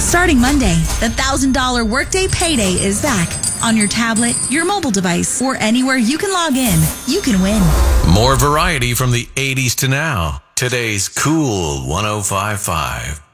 Starting Monday, the $1,000 Workday Payday is back. On your tablet, your mobile device, or anywhere you can log in, you can win. More variety from the 80s to now. Today's Cool 105.5.